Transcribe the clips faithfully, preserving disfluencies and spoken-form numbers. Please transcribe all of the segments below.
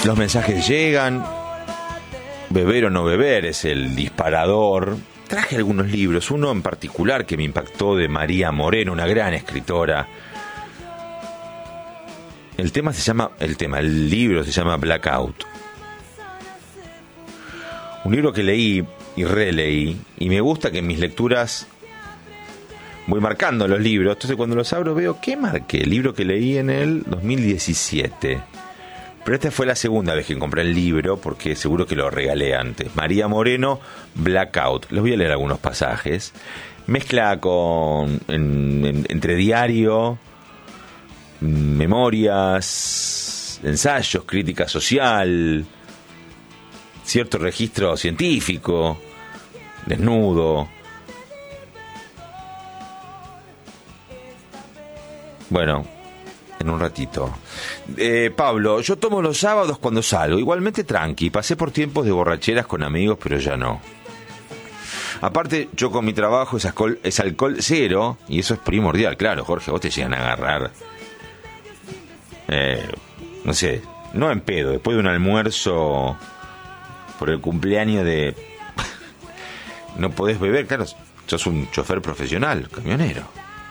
Los mensajes llegan. Beber o no beber es el disparador. Traje algunos libros, uno en particular que me impactó, de María Moreno, una gran escritora. El tema se llama, el tema, el libro se llama Blackout. Un libro que leí y releí, y me gusta que en mis lecturas voy marcando los libros. Entonces cuando los abro veo, ¿qué marqué? El libro que leí en el dos mil diecisiete. Pero esta fue la segunda vez que compré el libro, porque seguro que lo regalé antes. María Moreno, Blackout. Les voy a leer algunos pasajes. Mezcla con en, en, entre diario, memorias, ensayos, crítica social, cierto registro científico, desnudo. Bueno, en un ratito. Eh, Pablo, yo tomo los sábados cuando salgo, igualmente tranqui. Pasé por tiempos de borracheras con amigos, pero ya no. Aparte, yo con mi trabajo es alcohol, es alcohol cero, y eso es primordial. Claro, Jorge, vos te llegan a agarrar, eh, no sé, no en pedo, después de un almuerzo por el cumpleaños de... no podés beber, claro, sos un chofer profesional, camionero.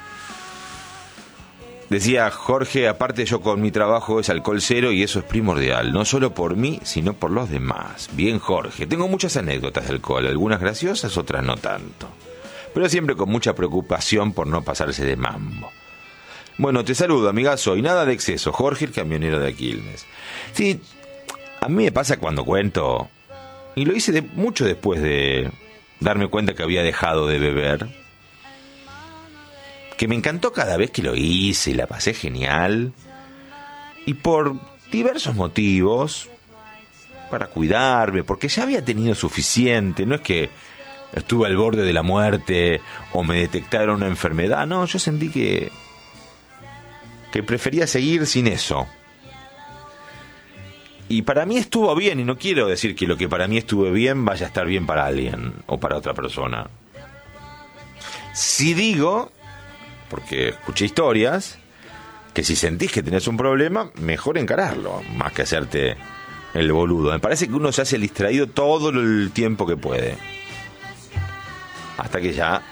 Decía Jorge, aparte yo con mi trabajo es alcohol cero y eso es primordial, no solo por mí, sino por los demás. Bien, Jorge, tengo muchas anécdotas de alcohol, algunas graciosas, otras no tanto, pero siempre con mucha preocupación por no pasarse de mambo. Bueno, te saludo, amigazo, y nada de exceso, Jorge, el camionero de Quilmes. Sí, a mí me pasa cuando cuento, y lo hice de, mucho después de darme cuenta que había dejado de beber, que me encantó cada vez que lo hice y la pasé genial, y por diversos motivos, para cuidarme, porque ya había tenido suficiente. No es que estuve al borde de la muerte o me detectaron una enfermedad, no, yo sentí que que prefería seguir sin eso, y para mí estuvo bien, y no quiero decir que lo que para mí estuvo bien vaya a estar bien para alguien o para otra persona. Si digo, porque escuché historias, que si sentís que tenés un problema, mejor encararlo, más que hacerte el boludo. Me parece que uno se hace el distraído todo el tiempo que puede, hasta que ya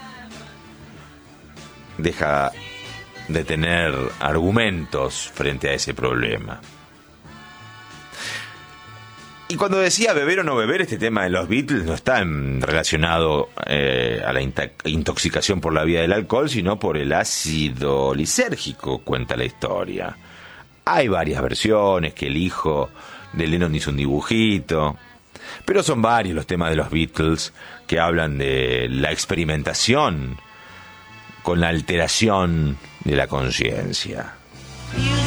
deja de tener argumentos frente a ese problema. Y cuando decía beber o no beber, este tema de los Beatles no está en, relacionado eh, a la in- intoxicación por la vía del alcohol, sino por el ácido lisérgico, cuenta la historia. Hay varias versiones, que el hijo de Lennon hizo un dibujito, pero son varios los temas de los Beatles que hablan de la experimentación con la alteración de la conciencia.